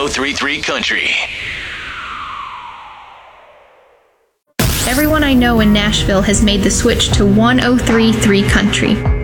1033 Country. Everyone I know in Nashville has made the switch to 1033 Country.